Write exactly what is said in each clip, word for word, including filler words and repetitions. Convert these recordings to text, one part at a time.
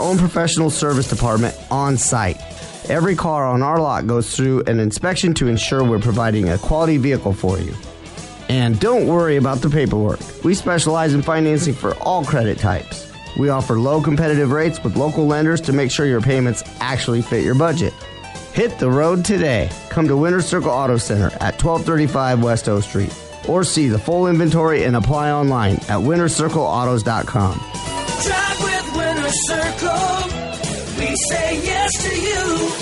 own professional service department on site. Every car on our lot goes through an inspection to ensure we're providing a quality vehicle for you. And don't worry about the paperwork. We specialize in financing for all credit types. We offer low competitive rates with local lenders to make sure your payments actually fit your budget. Hit the road today. Come to Winter Circle Auto Center at twelve thirty-five West O Street. Or see the full inventory and apply online at winter circle autos dot com. Drive with Winter Circle. We say yes to you.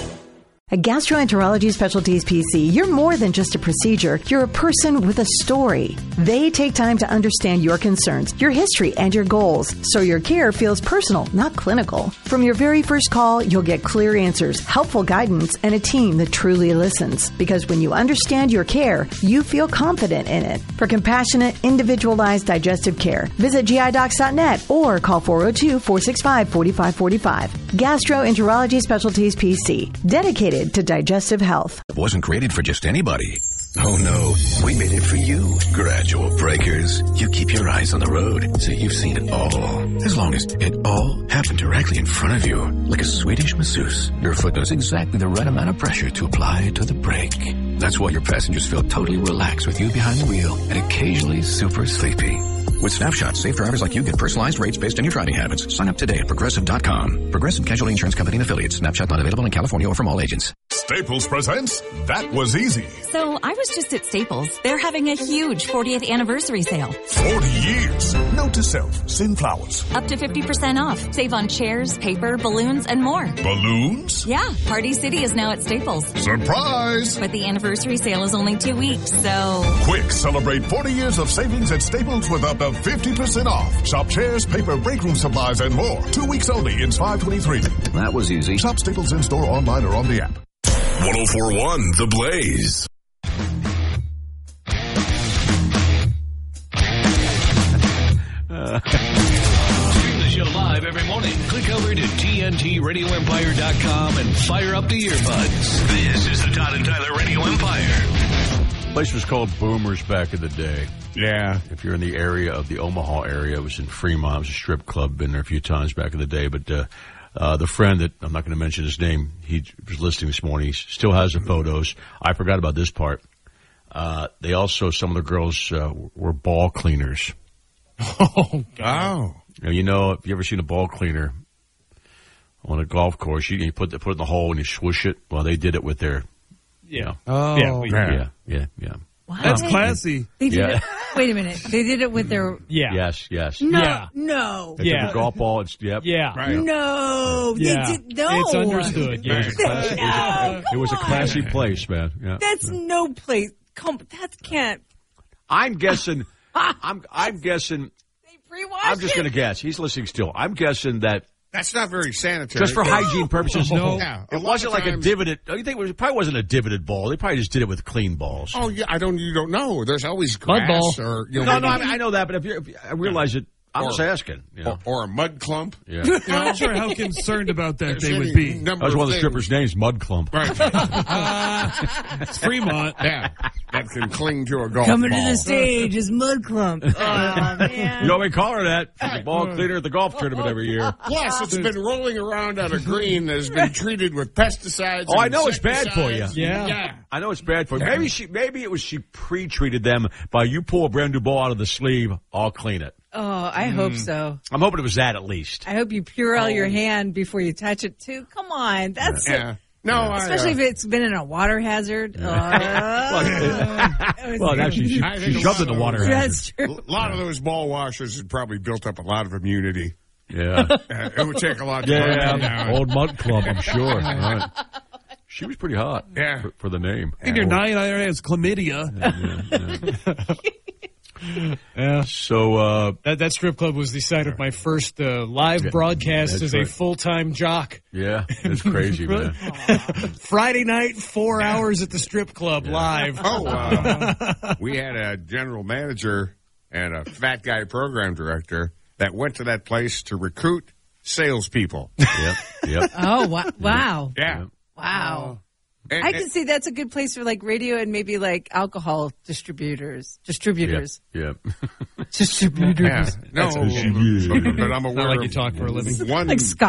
At Gastroenterology Specialties P C, you're more than just a procedure. You're a person with a story. They take time to understand your concerns, your history, and your goals, so your care feels personal, not clinical. From your very first call, you'll get clear answers, helpful guidance, and a team that truly listens. Because when you understand your care, you feel confident in it. For compassionate, individualized digestive care, visit G I docs dot net or call four oh two, four six five, four five four five. Gastroenterology Specialties P C, dedicated to digestive health. It wasn't created for just anybody. Oh no, we made it for you. Gradual Breakers. You keep your eyes on the road, so you've seen it all. As long as it all happened directly in front of you, like a Swedish masseuse, your foot knows exactly the right amount of pressure to apply to the brake. That's why your passengers feel totally relaxed with you behind the wheel and occasionally super sleepy. With Snapshot, safe drivers like you get personalized rates based on your driving habits. Sign up today at Progressive dot com. Progressive Casualty Insurance Company and Affiliates. Snapshot not available in California or from all agents. Staples presents That Was Easy. So I was just at Staples. They're having a huge fortieth anniversary sale. forty years. Note to self, send flowers. Up to fifty percent off. Save on chairs, paper, balloons, and more. Balloons? Yeah, Party City is now at Staples. Surprise! But the anniversary sale is only two weeks, so... Quick, celebrate forty years of savings at Staples with up to fifty percent off. Shop chairs, paper, break room supplies, and more. Two weeks only in five twenty-three. That was easy. Shop Staples in store, online, or on the app. one oh four point one The Blaze. Uh, Stream the show live every morning. Click over to T N T radio empire dot com and fire up the earbuds. This is the Todd and Tyler Radio Empire. The place was called Boomers back in the day. Yeah. If you're in the area of the Omaha area, it was in Fremont. It was a strip club. Been there a few times back in the day. But uh, uh, the friend that, I'm not going to mention his name, he was listening this morning. He still has the photos. I forgot about this part. Uh, they also, some of the girls uh, were ball cleaners. Oh, God. Now, you know, if you ever seen a ball cleaner on a golf course, you, you put the, put it in the hole and you swoosh it. Well, they did it with their, yeah. You know, Oh, yeah, we, yeah, yeah, yeah. Wow. That's classy. They did Yeah. it. Wait a minute. They did it with their. Yeah. Yes, yes. No. Yeah. No. They Yeah. took a golf ball. It's, yep. Yeah. Right. No. Yeah. They did. No. It's understood. Yeah. It was a classy, No, it was a come classy on. place, man. Yeah. That's no place. Come. That can't. I'm guessing. I'm. I'm guessing. They pre-wash I'm just it? going to guess. He's listening still. I'm guessing that That's not very sanitary. just for hygiene purposes. No. Yeah, a It lot wasn't of like a times- divoted. Oh, you think it, was, it probably wasn't a divoted ball? They probably just did it with clean balls. Oh yeah, I don't. You don't know. There's always Mud grass ball. or you know, no, no, I, maybe- mean, I know that, but if, you're, if you, I realize it, I'm Or- just asking. You know? or, or a mud clump. Yeah. I'm not sure how concerned about that There's they would any be. number That was one of the things. strippers' names, Mud Clump. Right. It's Fremont. Yeah, that can cling to a golf Coming ball. to the stage is Mud Clump. Oh, man. You know what we call her that? She's the ball cleaner at the golf tournament every year. Plus, it's been rolling around on a green that has been treated with pesticides. Oh, I and know it's bad for you. insecticides. Yeah. yeah. I know it's bad for you. Maybe she, maybe it was she pre-treated them by you pull a brand new ball out of the sleeve, I'll clean it. Oh, I hope so. I'm hoping it was that at least. I hope you Purell your hand before you touch it, too. Come on. That's Yeah. No, I, Especially uh, if it's been in a water hazard. Uh, Well, actually, she, I she think a shoved lot in the of water those- hazard. That's true. a lot of those ball washers had probably built up a lot of immunity. Yeah. Uh, it would take a lot. To break them Yeah, down. old Mud Clump, I'm sure. Right. She was pretty hot. Yeah. For, for the name. I think your nine has chlamydia. Yeah. So, uh, That, that strip club was the site of my first uh, live broadcast that's as right. a full-time jock. yeah, it's crazy, man. Friday night, four hours at the strip club live. Oh, uh, we had a general manager and a fat guy program director that went to that place to recruit salespeople. Yep, yep. Oh, wow. Wow. Yeah. Wow. And- I can see that's a good place for like radio and maybe like alcohol distributors. Distributors. Yep. Distributors. yeah. No, but, but I'm aware Not like you of talk for a living. one Like Scott.